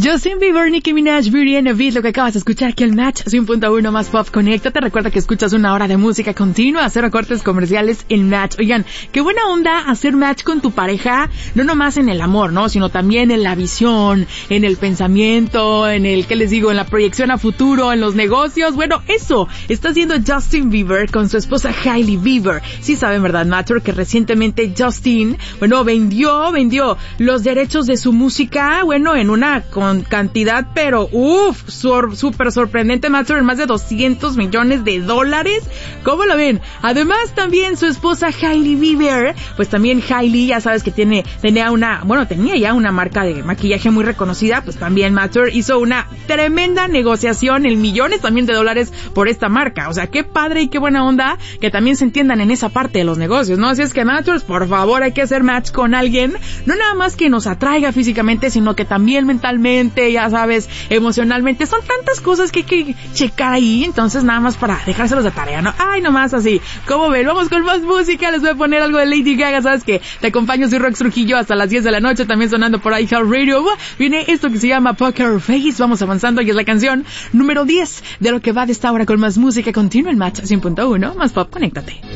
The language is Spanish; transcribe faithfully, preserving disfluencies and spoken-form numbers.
Justin Bieber, Nicki Minaj, Beauty and the Beat, lo que acabas de escuchar aquí el Match cien punto uno más Pop. Conéctate, recuerda que escuchas una hora de música continua, cero cortes comerciales en Match. Oigan, qué buena onda hacer match con tu pareja, no nomás en el amor, ¿no? Sino también en la visión, en el pensamiento, en el, ¿qué les digo? En la proyección a futuro, en los negocios. Bueno, eso está haciendo Justin Bieber con su esposa Hailey Bieber. Sí saben, ¿verdad, Matter? Que recientemente Justin, bueno, vendió, vendió los derechos de su música, bueno, en una con cantidad, pero uff, súper sor, sorprendente, Master, en más de doscientos millones de dólares. ¿Cómo lo ven? Además, también su esposa Hailey Bieber, pues también Hailey, ya sabes que tiene, tenía una, bueno, tenía ya una marca de maquillaje muy reconocida, pues también Master hizo una tremenda negociación en millones también de dólares por esta marca. O sea, qué padre y qué buena onda que también se entiendan en esa parte de los negocios, ¿no? Así es que, Master, por favor, hay que hacer match con alguien, no nada más que nos atraiga físicamente, sino que también mentalmente, ya sabes, emocionalmente. Son tantas cosas que hay que checar ahí, entonces nada más para dejárselos de tarea, ¿no? Ay, nomás así. ¿Cómo ven? Vamos con más música, les voy a poner algo de Lady Gaga, ¿sabes qué? Te acompaño, soy Rox Trujillo hasta las diez de la noche, también sonando por iHeartRadio. Viene esto que se llama Poker Face, vamos avanzando y es la canción número diez de lo que va de esta hora con más música continua en Match cien punto uno, más Pop, conéctate.